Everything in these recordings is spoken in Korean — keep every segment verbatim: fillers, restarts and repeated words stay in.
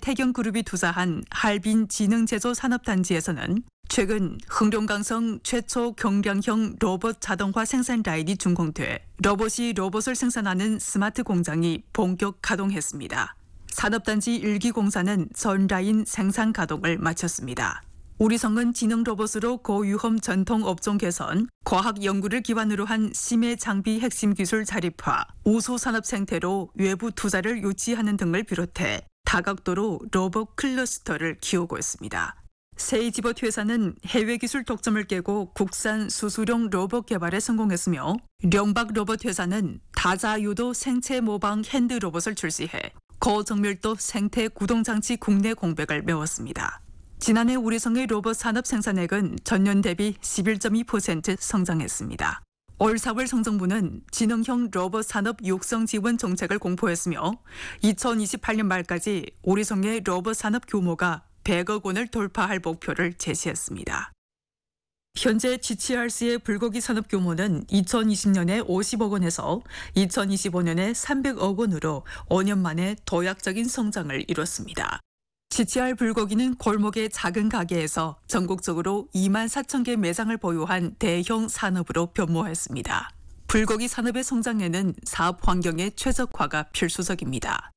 태경그룹이 투자한 할빈 지능제조 산업단지에서는 최근 흥룡강성 최초 경량형 로봇 자동화 생산 라인이 준공돼 로봇이 로봇을 생산하는 스마트 공장이 본격 가동했습니다. 산업단지 일 기 공사는 전 라인 생산 가동을 마쳤습니다. 우리성은 지능 로봇으로 고위험 전통 업종 개선, 과학 연구를 기반으로 한 심해 장비 핵심 기술 자립화, 우수 산업 생태로 외부 투자를 유치하는 등을 비롯해 다각도로 로봇 클러스터를 키우고 있습니다. 세이지봇 회사는 해외 기술 독점을 깨고 국산 수수용 로봇 개발에 성공했으며 령박 로봇 회사는 다자유도 생체 모방 핸드 로봇을 출시해 고정밀도 생태 구동장치 국내 공백을 메웠습니다. 지난해 우리성의 로봇 산업 생산액은 전년 대비 십일 점 이 퍼센트 성장했습니다. 올 사월 성정부는 지능형 로봇 산업 육성 지원 정책을 공포했으며 이천이십팔 년 말까지 우리성의 로봇 산업 규모가 백억 원을 돌파할 목표를 제시했습니다. 현재 지치알씨의 불고기 산업 규모는 이천이십 년에 오십억 원에서 이천이십오 년에 삼백억 원으로 오 년 만에 도약적인 성장을 이뤘습니다. 지치알 불고기는 골목의 작은 가게에서 전국적으로 이만 사천 개 매장을 보유한 대형 산업으로 변모했습니다. 불고기 산업의 성장에는 사업 환경의 최적화가 필수적입니다.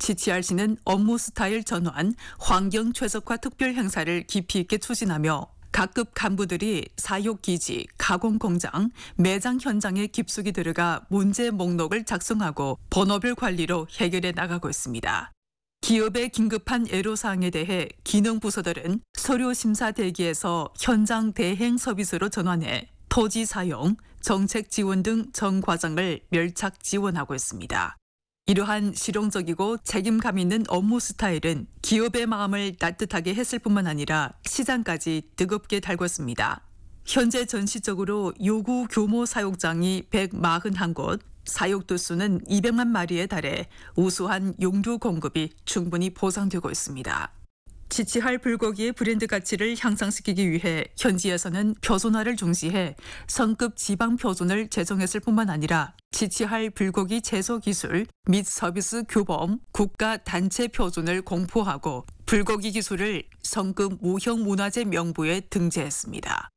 지치알씨는 업무 스타일 전환, 환경 최적화 특별 행사를 깊이 있게 추진하며 각급 간부들이 사육기지, 가공공장, 매장 현장에 깊숙이 들어가 문제 목록을 작성하고 번호별 관리로 해결해 나가고 있습니다. 기업의 긴급한 애로사항에 대해 기능부서들은 서류 심사 대기에서 현장 대행 서비스로 전환해 토지 사용, 정책 지원 등 전 과정을 밀착 지원하고 있습니다. 이러한 실용적이고 책임감 있는 업무 스타일은 기업의 마음을 따뜻하게 했을 뿐만 아니라 시장까지 뜨겁게 달궜습니다. 현재 전시적으로 요구 규모 사육장이 백사십일 곳, 사육두 수는 이백만 마리에 달해 우수한 용두 공급이 충분히 보장되고 있습니다. 지치할 불고기의 브랜드 가치를 향상시키기 위해 현지에서는 표준화를 중시해 성급 지방 표준을 제정했을 뿐만 아니라 지치할 불고기 제조 기술 및 서비스 규범 국가 단체 표준을 공포하고 불고기 기술을 성급 무형 문화재 명부에 등재했습니다.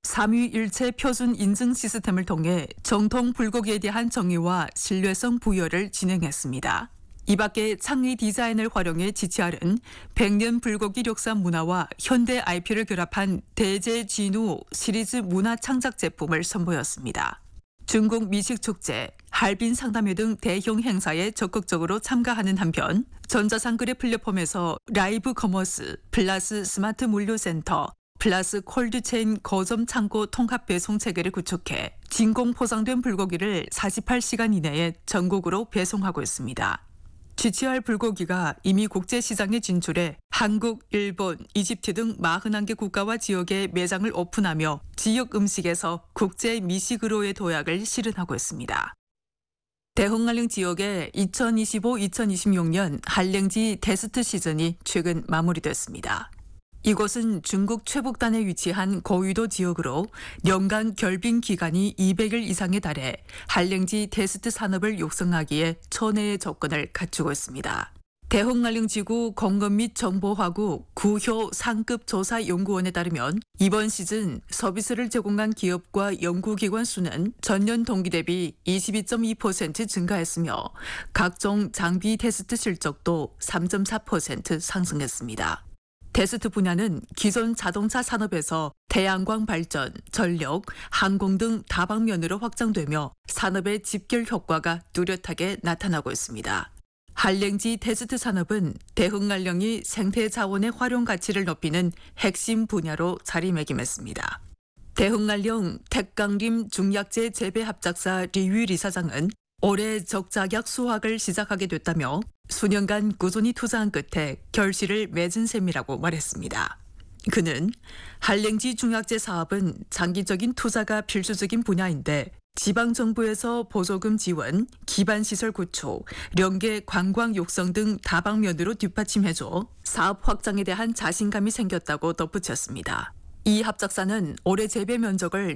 삼위일체 표준 인증 시스템을 통해 정통 불고기에 대한 정의와 신뢰성 부여를 진행했습니다. 이 밖에 창의 디자인을 활용해 지치알은 백 년 불고기 력산 문화와 현대 아이피를 결합한 대제진우 시리즈 문화 창작 제품을 선보였습니다. 중국 미식축제, 할빈 상담회 등 대형 행사에 적극적으로 참가하는 한편 전자상거래 플랫폼에서 라이브 커머스, 플러스 스마트 물류센터, 플러스 콜드체인 거점 창고 통합 배송 체계를 구축해 진공 포장된 불고기를 사십팔 시간 이내에 전국으로 배송하고 있습니다. 지치알 불고기가 이미 국제시장에 진출해 한국, 일본, 이집트 등 사십일 개 국가와 지역에 매장을 오픈하며 지역 음식에서 국제 미식으로의 도약을 실현하고 있습니다. 대흥한령 지역의 이천이십오 이천이십육 년 한랭지 테스트 시즌이 최근 마무리됐습니다. 이곳은 중국 최북단에 위치한 고위도 지역으로 연간 결빙 기간이 이백 일 이상에 달해 한랭지 테스트 산업을 육성하기에 천혜의 조건을 갖추고 있습니다. 대흥한령지구 공급 및 정보화국 구효 상급 조사 연구원에 따르면 이번 시즌 서비스를 제공한 기업과 연구기관 수는 전년 동기 대비 이십이 점 이 퍼센트 증가했으며 각종 장비 테스트 실적도 삼 점 사 퍼센트 상승했습니다. 테스트 분야는 기존 자동차 산업에서 태양광 발전, 전력, 항공 등 다방면으로 확장되며 산업의 집결 효과가 뚜렷하게 나타나고 있습니다. 한랭지 테스트 산업은 대흥한령이 생태 자원의 활용 가치를 높이는 핵심 분야로 자리매김했습니다. 대흥한령 택강림 중약재 재배 합작사 리유 이사장은 올해 적자격 수확을 시작하게 됐다며 수년간 꾸준히 투자한 끝에 결실을 맺은 셈이라고 말했습니다. 그는 한랭지 중약재 사업은 장기적인 투자가 필수적인 분야인데 지방정부에서 보조금 지원, 기반시설 구축, 령계 관광 육성 등 다방면으로 뒷받침해줘 사업 확장에 대한 자신감이 생겼다고 덧붙였습니다. 이 합작사는 올해 재배 면적을